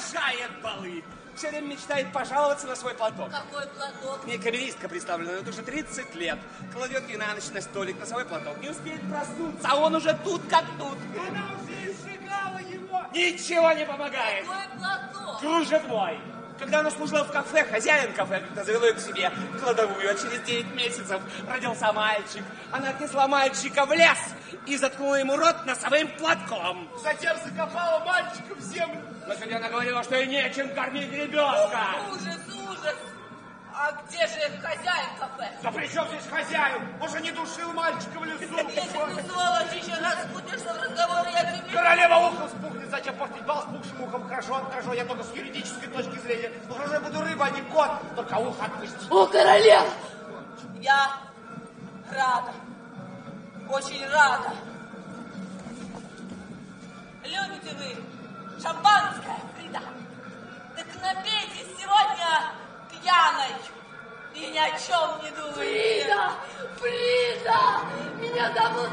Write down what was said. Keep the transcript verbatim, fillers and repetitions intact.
обожает балы. Все время мечтает пожаловаться на свой платок. Какой платок? К ней камеристка представлена, это уже тридцать лет. Кладет ей на ночь на столик носовой платок. Не успеет проснуться, а он уже тут как тут. Она уже изжигала его. Ничего не помогает. Какой платок? Кружевной. Когда она служила в кафе, хозяин кафе как-то завел ее к себе в кладовую, а через девять месяцев родился мальчик. Она отнесла мальчика в лес и заткнула ему рот носовым платком. Затем закопала мальчика в землю. Но сегодня она говорила, что ей нечем кормить ребенка. Ужас, ужас. А где же хозяин кафе? Да при чем здесь хозяин? Он же не душил мальчика в лесу. Если ты, сволочь, еще раз спутаешься в разговор, я тебе... Королева ухом спухнет, зачем портить бал с пухшим ухом? Хорошо, хорошо, я только с юридической точки зрения. Ну, хорошо, я буду рыба, а не кот. Только ухо отпусти. О, королева! Я рада. Очень рада. Любите вы шампанское, Фрида? Так напейтесь сегодня пьяной и ни о чем не думайте. Фрида! Фрида! Меня зовут